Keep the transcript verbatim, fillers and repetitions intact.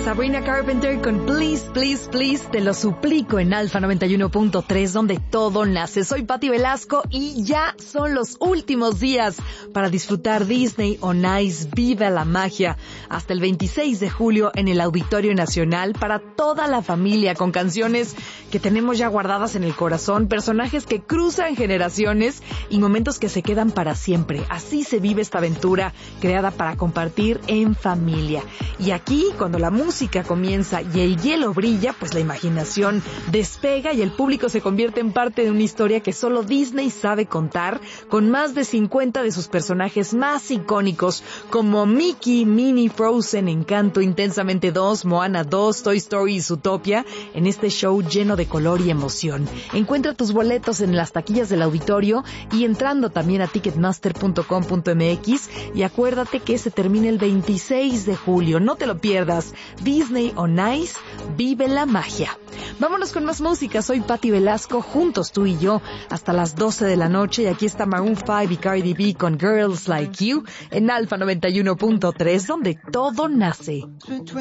Sabrina Carpenter con Please, Please, Please, te lo suplico en Alfa noventa y uno punto tres, donde todo nace. Soy Patti Velasco y ya son los últimos días para disfrutar Disney on Ice. Viva la magia. Hasta el veintiséis de julio en el Auditorio Nacional para toda la familia, con canciones que tenemos ya guardadas en el corazón, personajes que cruzan generaciones y momentos que se quedan para siempre. Así se vive esta aventura creada para compartir en familia. Y aquí, cuando la música comienza y el hielo brilla, pues la imaginación despega y el público se convierte en parte de una historia que solo Disney sabe contar, con más de cincuenta de sus personajes más icónicos, como Mickey, Minnie, Frozen, Encanto, Intensamente dos, Moana dos, Toy Story y Zootopia, en este show lleno de color y emoción. Encuentra tus boletos en las taquillas del auditorio y entrando también a ticketmaster punto com punto m x, y acuérdate que se termina el veintiséis de julio. No te lo pierdas. Disney on Ice, vive la magia. Vámonos con más música. Soy Patti Velasco, juntos tú y yo hasta las doce de la noche, y aquí está Maroon cinco y Cardi B con Girls Like You en Alfa noventa y uno punto tres, donde todo nace.